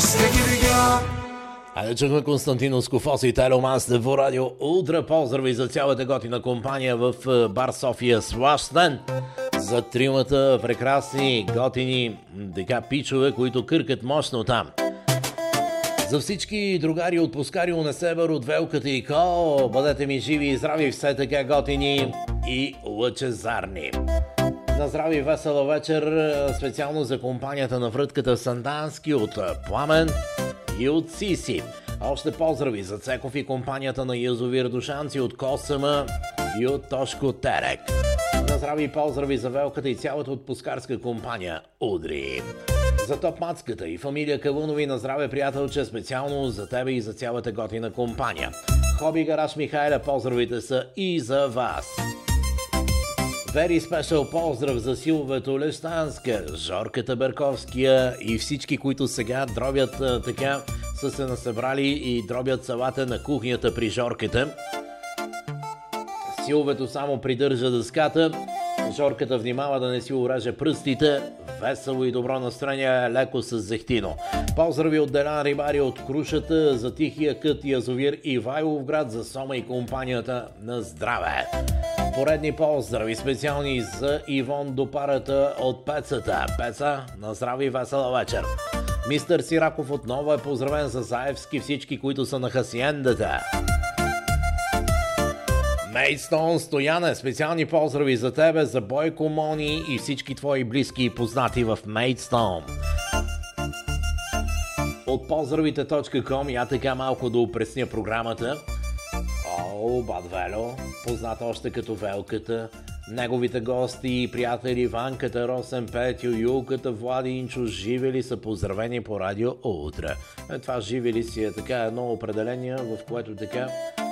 Айде чухме Константино Скофос и Теломан сте в радио Утре. Поздрави за цялата готина компания в бар София Слащен. За тримата прекрасни, готини така пичове, които къркат мощно там. За всички другари от Пускарио на север, от Велката и Ко, бъдете ми живи и здрави, все така готини и лъчезарни. На здраве и весела вечер, специално за компанията на врътката Сандански от Пламен и от Сиси. Още поздрави за Цеков и компанията на Язовир Душанци от Косъма и от Тошко Терек. На здраве и поздрави за Велката и цялата отпускарска компания Удри. За Топмацката и фамилия Калунови на здраве, приятелче, специално за тебе и за цялата готина компания. Хоби Гараж Михайле, поздравите са и за вас. Very special поздрав за Силвето Лещанска, Жорката Берковския и всички, които сега дробят така, са се насъбрали и дробят салата на кухнята при Жорката. Силвето само придържа дъската, Жорката внимава да не си уреже пръстите, весело и добро настроение, леко с зехтино. Поздрави от Делян Рибари от Крушата, за Тихия кът Язовир Ивайловград, за Сома и компанията на здраве. Поредни поздрави специални за Ивон Допарата от Пецата. Пеца, на здраве и весела вечер. Мистер Сираков отново е поздравен за Заевски, всички, които са на хасиендата. Мейдстоун Стояне, специални поздрави за тебе, за Бойко Мони и всички твои близки и познати в Мейдстоун. От поздравите.com я така малко да упресня програмата. Бат Вело, познат още като Велката, неговите гости и приятели Ванката, Росен Петю, Юлката, Влади Инчо, Живели са поздравени по радио Утре. Това Живели си е така едно определение, в което така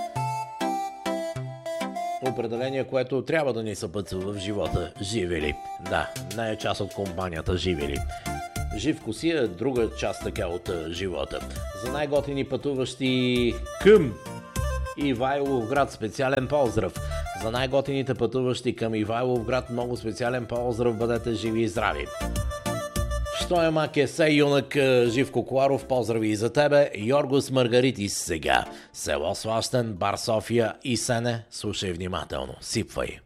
определение, което трябва да ни съпътства в живота. Живели. Да, не е част от компанията Живели. Живко си е друга част така от живота. За най-готини пътуващи към Ивайловград специален поздрав. За най-готините пътуващи към Ивайловград много специален поздрав. Бъдете живи и здрави. Що е маке се юнак Живко Коларов, поздрави и за тебе. Йоргос Маргаритис сега. Село Слащен, бар София и Сене. Слушай внимателно. Сипвай.